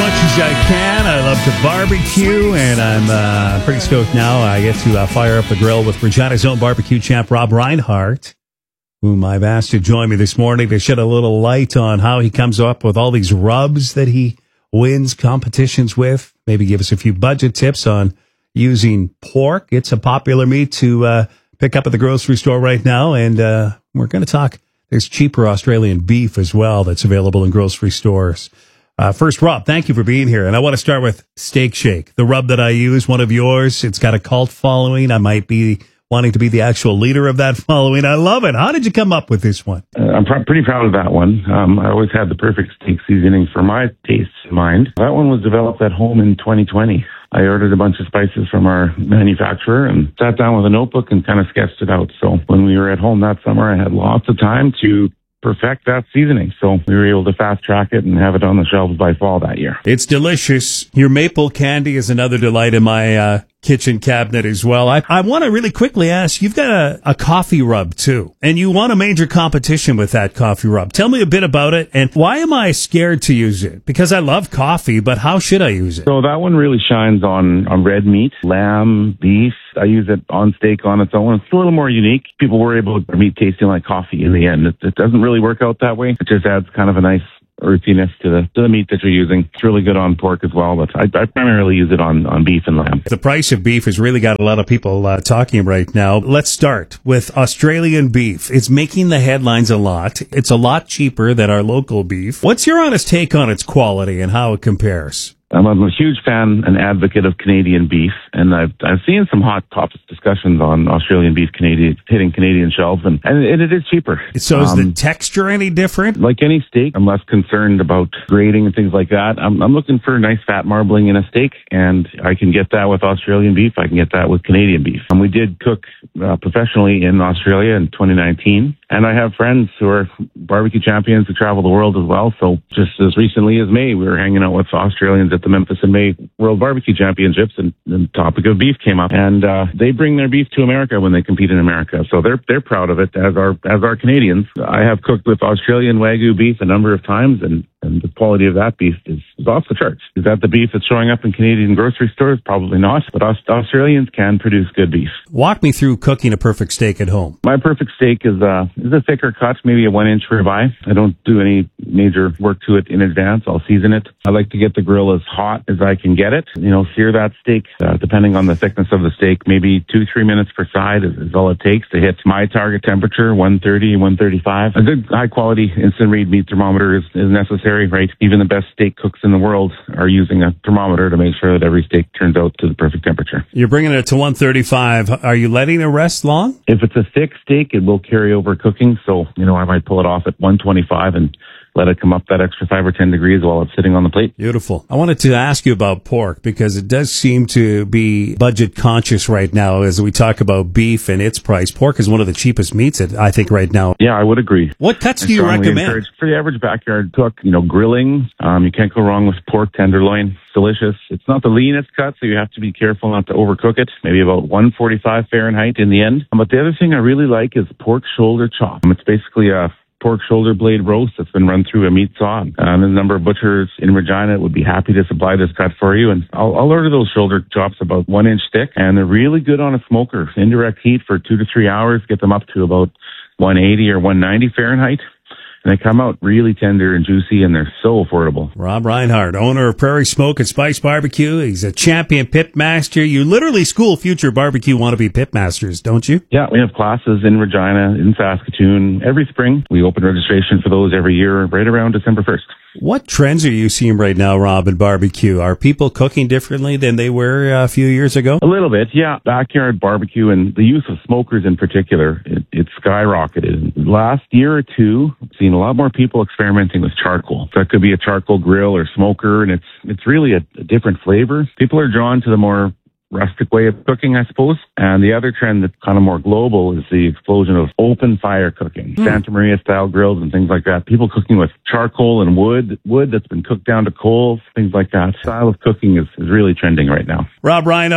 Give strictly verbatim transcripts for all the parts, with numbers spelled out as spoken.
much as I can. I love to barbecue, and I'm uh, pretty stoked now. I get to uh, fire up the grill with Regina's own barbecue champ, Rob Reinhart, whom I've asked to join me this morning to shed a little light on how he comes up with all these rubs that he wins competitions with. Maybe give us a few budget tips on using pork. It's a popular meat to uh, pick up at the grocery store right now, and uh, we're going to talk. There's cheaper Australian beef as well that's available in grocery stores. Uh, first, Rob, thank you for being here. And I want to start with Steak Shake, the rub that I use, one of yours. It's got a cult following. I might be wanting to be the actual leader of that following. I love it. How did you come up with this one? Uh, I'm pr- pretty proud of that one. Um, I always had the perfect steak seasoning for my tastes in mind. That one was developed at home in twenty twenty. I ordered a bunch of spices from our manufacturer and sat down with a notebook and kind of sketched it out. So when we were at home that summer, I had lots of time to perfect that seasoning. So we were able to fast track it and have it on the shelves by fall that year. It's delicious. Your maple candy is another delight in my uh, kitchen cabinet as well. I, I want to really quickly ask, you've got a, a coffee rub too, and you won a major competition with that coffee rub. Tell me a bit about it, and why am I scared to use it? Because I love coffee, but how should I use it? So that one really shines on, on red meat, lamb, beef. I use it on steak on its own. It's a little more unique. People worry about their meat tasting like coffee in the end. It, it doesn't really work out that way. It just adds kind of a nice earthiness to the, to the meat that you're using. It's really good on pork as well, but I, I primarily use it on, on beef and lamb. The price of beef has really got a lot of people uh, talking right now. Let's start with Australian beef. It's making the headlines a lot. It's a lot cheaper than our local beef. What's your honest take on its quality and how it compares? I'm a huge fan and advocate of Canadian beef, and I've I've seen some hot topics discussions on Australian beef Canadian hitting Canadian shelves, and, and it is cheaper. So is um, the texture any different? Like any steak, I'm less concerned about grading and things like that. I'm I'm looking for nice fat marbling in a steak, and I can get that with Australian beef. I can get that with Canadian beef. And we did cook uh, professionally in Australia in twenty nineteen, and I have friends who are barbecue champions who travel the world as well. So just as recently as May, we were hanging out with Australians at the Memphis and May World Barbecue Championships, and the topic of beef came up. And uh, they bring their beef to America when they compete in America, so they're they're proud of it, as are as are Canadians. I have cooked with Australian Wagyu beef a number of times, and and the quality of that beef is, is off the charts. Is that the beef that's showing up in Canadian grocery stores? Probably not, but Aus- Australians can produce good beef. Walk me through cooking a perfect steak at home. My perfect steak is uh is a thicker cut, maybe a one inch ribeye. I don't do any major work to it in advance. I'll season it. I like to get the grill as hot as I can get it. You know, sear that steak, uh, depending on the thickness of the steak, maybe two, three minutes per side is, is all it takes to hit my target temperature, one thirty, one thirty-five. A good high quality instant read meat thermometer is, is necessary, right? Even the best steak cooks in the world are using a thermometer to make sure that every steak turns out to the perfect temperature. You're bringing it to one thirty-five. Are you letting it rest long? If it's a thick steak, it will carry over cooking. So, you know, I might pull it off at one twenty-five and let it come up that extra five or ten degrees while it's sitting on the plate. Beautiful. I wanted to ask you about pork because it does seem to be budget conscious right now as we talk about beef and its price. Pork is one of the cheapest meats, I think, right now. Yeah, I would agree. What cuts I do you recommend? For the average backyard cook, you know, grilling, um, you can't go wrong with pork tenderloin. Delicious. It's not the leanest cut, so you have to be careful not to overcook it. Maybe about one forty-five Fahrenheit in the end. But the other thing I really like is pork shoulder chop. It's basically a pork shoulder blade roast that's been run through a meat saw. Um, there's a number of butchers in Regina would be happy to supply this cut for you. And I'll, I'll order those shoulder chops about one inch thick, and they're really good on a smoker. Indirect heat for two to three hours, get them up to about one eighty or one ninety Fahrenheit. And they come out really tender and juicy, and they're so affordable. Rob Reinhart, owner of Prairie Smoke and Spice Barbecue. He's a champion pitmaster. You literally school future barbecue wannabe pitmasters, don't you? Yeah, we have classes in Regina, in Saskatoon, every spring. We open registration for those every year, right around December first. What trends are you seeing right now, Rob, in barbecue? Are people cooking differently than they were a few years ago? A little bit, yeah. Backyard barbecue and the use of smokers in particular, it, it's skyrocketed. Last year or two, I've seen a lot more people experimenting with charcoal. So that could be a charcoal grill or smoker, and it's it's really a, a different flavor. People are drawn to the more rustic way of cooking, I suppose. And the other trend that's kind of more global is the explosion of open fire cooking, mm. Santa Maria style grills and things like that. People cooking with charcoal and wood, wood that's been cooked down to coals, things like that. Style of cooking is, is really trending right now. Rob Reinhart,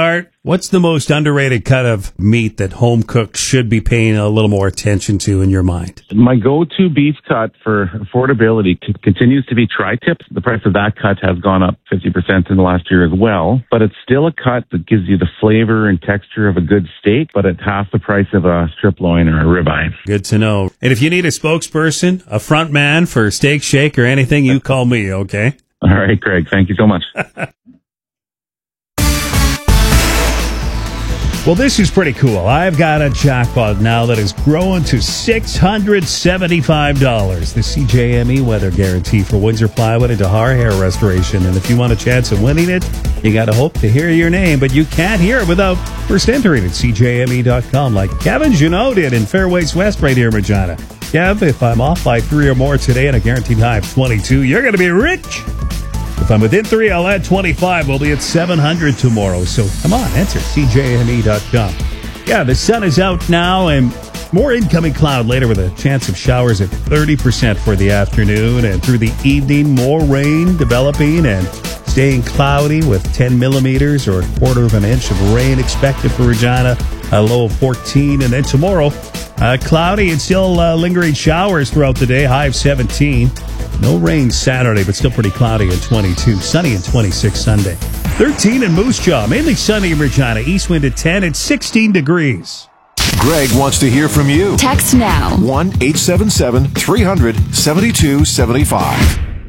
What's the most underrated cut of meat that home cooked should be paying a little more attention to in your mind? My go-to beef cut for affordability c- continues to be tri-tip. The price of that cut has gone up fifty percent in the last year as well, but it's still a cut that gives you the flavor and texture of a good steak, but at half the price of a strip loin or a ribeye. Good to know. And if you need a spokesperson, a front man for Steak Shake or anything, you call me, okay? All right, Craig. Thank you so much. Well, this is pretty cool. I've got a jackpot now that is growing to six hundred seventy-five dollars. The C J M E weather guarantee for Windsor Plywood and Tahar Hair Restoration. And if you want a chance of winning it, you got to hope to hear your name, but you can't hear it without first entering at C J M E dot com, like Kevin Janot did in Fairways West right here in Regina. Kev, if I'm off by three or more today and a guaranteed high of twenty-two, you're going to be rich. If I'm within three, I'll add twenty-five. We'll be at seven hundred tomorrow. So come on, enter C J M E dot com. Yeah, the sun is out now and more incoming cloud later with a chance of showers at thirty percent for the afternoon. And through the evening, more rain developing and staying cloudy with ten millimeters or a quarter of an inch of rain expected for Regina, a low of fourteen. And then tomorrow, uh, cloudy and still uh, lingering showers throughout the day, high of seventeen. No rain Saturday, but still pretty cloudy at twenty-two. Sunny at twenty-six Sunday. thirteen in Moose Jaw. Mainly sunny in Regina. East wind at ten and sixteen degrees. Greg wants to hear from you. Text now. one eight seven seven, three hundred, seventy-two seventy-five.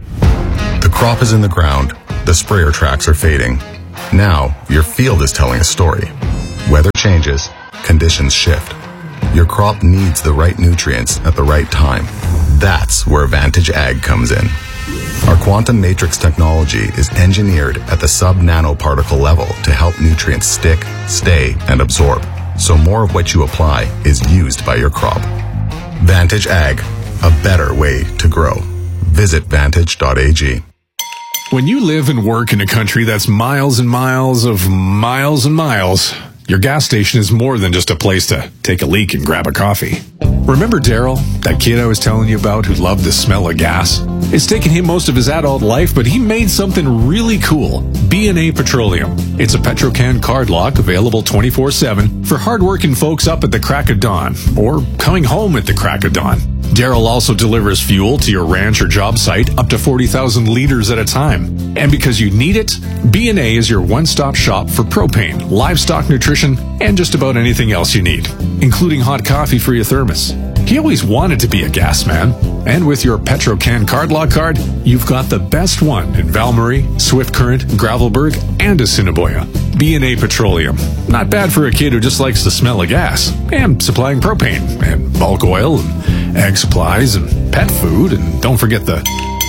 The crop is in the ground. The sprayer tracks are fading. Now, your field is telling a story. Weather changes. Conditions shift. Your crop needs the right nutrients at the right time. That's where Vantage Ag comes in. Our quantum matrix technology is engineered at the sub-nanoparticle level to help nutrients stick, stay, and absorb, so more of what you apply is used by your crop. Vantage Ag, a better way to grow. Visit vantage dot a g. When you live and work in a country that's miles and miles of miles and miles, your gas station is more than just a place to take a leak and grab a coffee. Remember Daryl, that kid I was telling you about who loved the smell of gas? It's taken him most of his adult life, but he made something really cool. B and A Petroleum. It's a Petrocan card lock available twenty-four seven for hardworking folks up at the crack of dawn or coming home at the crack of dawn. Daryl also delivers fuel to your ranch or job site up to forty thousand liters at a time. And because you need it, B and A is your one-stop shop for propane, livestock nutrition, and just about anything else you need, including hot coffee for your thermos. He always wanted to be a gas man, and with your Petrocan card lock card, you've got the best one in Valmarie, Swift Current, Gravelburg, and Assiniboia. B and A Petroleum. Not bad for a kid who just likes the smell of gas, and supplying propane, and bulk oil, and egg supplies, and pet food, and don't forget the...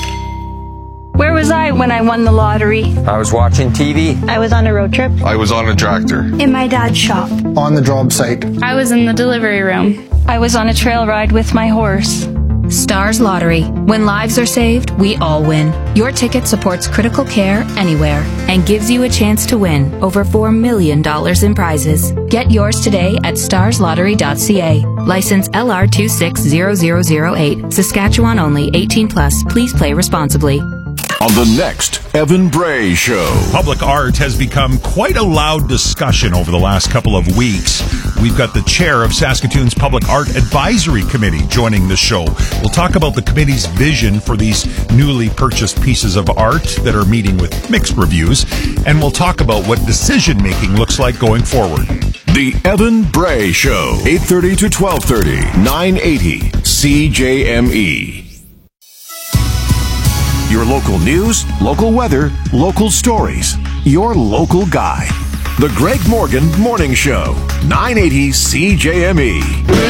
Where was I when I won the lottery? I was watching T V. I was on a road trip. I was on a tractor. In my dad's shop. On the job site. I was in the delivery room. I was on a trail ride with my horse. Stars Lottery. When lives are saved, we all win. Your ticket supports critical care anywhere and gives you a chance to win over four million dollars in prizes. Get yours today at stars lottery dot c a. License L R two six zero zero zero eight. Saskatchewan only. eighteen plus. Please play responsibly. On the next Evan Bray Show. Public art has become quite a loud discussion over the last couple of weeks. We've got the chair of Saskatoon's Public Art Advisory Committee joining the show. We'll talk about the committee's vision for these newly purchased pieces of art that are meeting with mixed reviews. And we'll talk about what decision-making looks like going forward. The Evan Bray Show. eight thirty to twelve thirty. nine eighty C J M E. Your local news, local weather, local stories. Your local guy. The Greg Morgan Morning Show. nine eighty C J M E.